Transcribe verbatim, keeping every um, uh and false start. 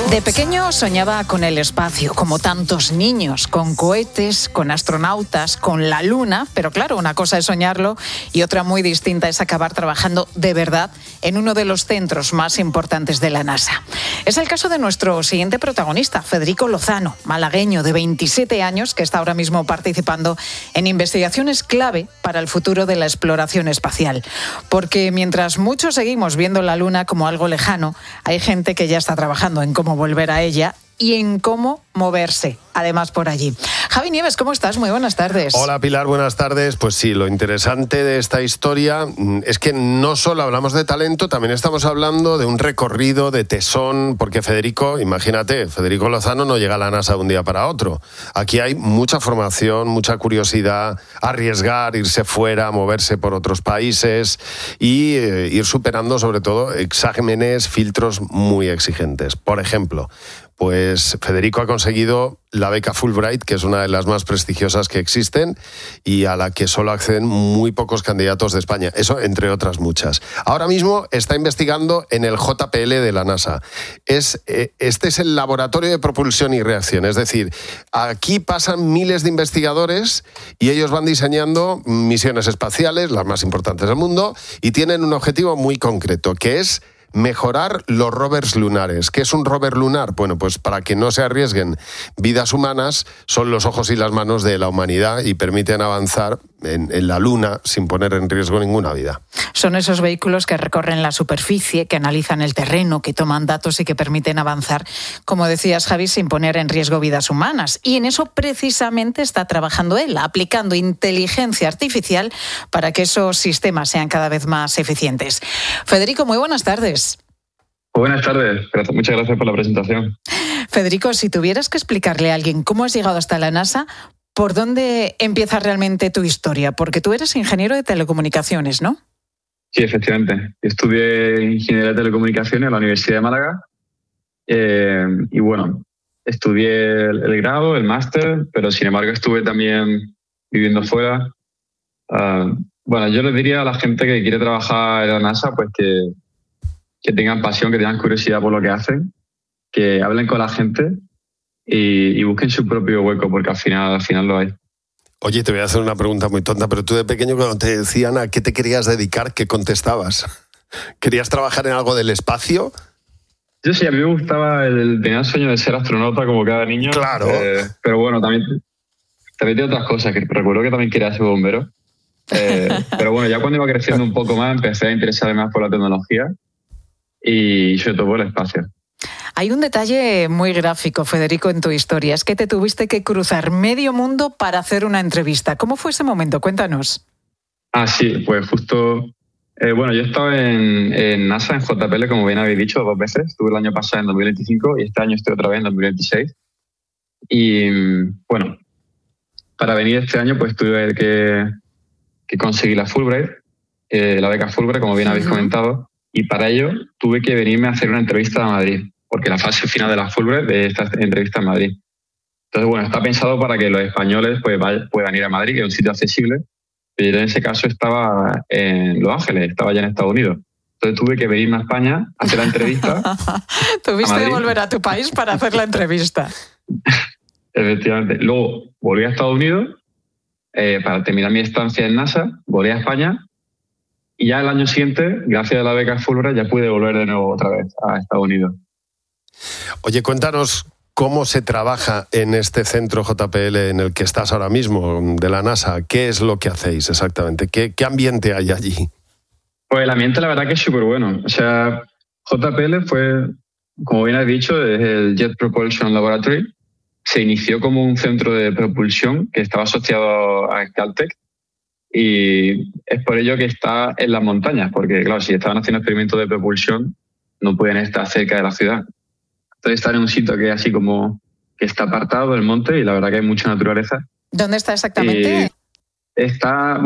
De pequeño soñaba con el espacio, como tantos niños, con cohetes, con astronautas, con la luna, pero claro, una cosa es soñarlo y otra muy distinta es acabar trabajando de verdad en uno de los centros más importantes de la NASA. Es el caso de nuestro siguiente protagonista, Federico Lozano, malagueño de veintisiete años, que está ahora mismo participando en investigaciones clave para el futuro de la exploración espacial. Porque mientras muchos seguimos viendo la luna como algo lejano, hay gente que ya está trabajando en cómo volver a ella y en cómo moverse, además, por allí. Javi Nieves, ¿cómo estás? Muy buenas tardes. Hola, Pilar, buenas tardes. Pues sí, lo interesante de esta historia es que no solo hablamos de talento, también estamos hablando de un recorrido, de tesón, porque Federico, imagínate, Federico Lozano no llega a la NASA de un día para otro. Aquí hay mucha formación, mucha curiosidad, arriesgar, irse fuera, moverse por otros países y eh, ir superando, sobre todo, exámenes, filtros muy exigentes. Por ejemplo, pues Federico ha conseguido la beca Fulbright, que es una de las más prestigiosas que existen y a la que solo acceden muy pocos candidatos de España. Eso entre otras muchas. Ahora mismo está investigando en el J P L de la NASA. Es, eh, este es el Laboratorio de Propulsión y Reacción. Es decir, aquí pasan miles de investigadores y ellos van diseñando misiones espaciales, las más importantes del mundo, y tienen un objetivo muy concreto, que es mejorar los rovers lunares. ¿Qué es un rover lunar? Bueno, pues para que no se arriesguen vidas humanas, son los ojos y las manos de la humanidad y permiten avanzar en, en la Luna sin poner en riesgo ninguna vida. Son esos vehículos que recorren la superficie, que analizan el terreno, que toman datos y que permiten avanzar, como decías, Javi, sin poner en riesgo vidas humanas. Y en eso precisamente está trabajando él, aplicando inteligencia artificial para que esos sistemas sean cada vez más eficientes. Federico, muy buenas tardes. Buenas tardes, muchas gracias por la presentación. Federico, si tuvieras que explicarle a alguien cómo has llegado hasta la NASA, ¿por dónde empieza realmente tu historia? Porque tú eres ingeniero de telecomunicaciones, ¿no? Sí, efectivamente. Estudié ingeniería de telecomunicaciones en la Universidad de Málaga eh, y bueno, estudié el, el grado, el máster, pero sin embargo estuve también viviendo fuera. Uh, bueno, yo les diría a la gente que quiere trabajar en la NASA pues que que tengan pasión, que tengan curiosidad por lo que hacen, que hablen con la gente y, y busquen su propio hueco, porque al final, al final lo hay. Oye, te voy a hacer una pregunta muy tonta, pero tú de pequeño cuando te decían a qué te querías dedicar, ¿qué contestabas? ¿Querías trabajar en algo del espacio? Yo sí, a mí me gustaba, el, tenía el sueño de ser astronauta como cada niño. Claro. Eh, pero bueno, también, también tenía otras cosas, que recuerdo que también quería ser bombero. Eh, pero bueno, ya cuando iba creciendo un poco más, empecé a interesarme más por la tecnología y sobre todo por el espacio. Hay un detalle muy gráfico, Federico, en tu historia. Es que te tuviste que cruzar medio mundo para hacer una entrevista. ¿Cómo fue ese momento? Cuéntanos. Ah, sí, pues justo... Eh, bueno, yo estaba en, en NASA, en J P L, como bien habéis dicho, dos veces. Estuve el año pasado, en dos mil veinticinco, y este año estoy otra vez, en dos mil veintiséis. Y, bueno, para venir este año, pues tuve que, que conseguir la Fulbright, eh, la beca Fulbright, como bien habéis uh-huh. comentado. Y para ello tuve que venirme a hacer una entrevista a Madrid, porque la fase final de la Fulbright de esta entrevista en Madrid. Entonces, bueno, está pensado para que los españoles pues, vayan, puedan ir a Madrid, que es un sitio accesible, pero en ese caso estaba en Los Ángeles, estaba ya en Estados Unidos. Entonces tuve que venirme a España a hacer la entrevista. Tuviste que volver a tu país para hacer la entrevista. Efectivamente. Luego volví a Estados Unidos eh, para terminar mi estancia en NASA, volví a España. Y ya el año siguiente, gracias a la beca Fulbright, ya pude volver de nuevo otra vez a Estados Unidos. Oye, cuéntanos cómo se trabaja en este centro J P L en el que estás ahora mismo, de la NASA. ¿Qué es lo que hacéis exactamente? ¿Qué, qué ambiente hay allí? Pues el ambiente la verdad que es súper bueno. O sea, J P L fue, como bien has dicho, es el Jet Propulsion Laboratory. Se inició como un centro de propulsión que estaba asociado a Caltech. Y es por ello que está en las montañas, porque claro, si estaban haciendo experimentos de propulsión, no pueden estar cerca de la ciudad. Entonces están en un sitio que es así como que está apartado del monte y la verdad que hay mucha naturaleza. ¿Dónde está exactamente? Y está